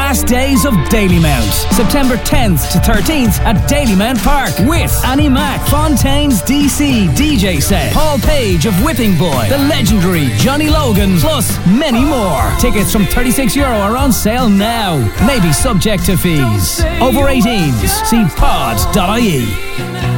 last days of Dalymount. September 10th to 13th at Dalymount Park with Annie Mac, Fontaine's DC DJ set, Paul Page of Whipping Boy, the legendary Johnny Logan, plus many more. Tickets from €36 are on sale now. Maybe subject to fees. Over 18s. See pod.ie.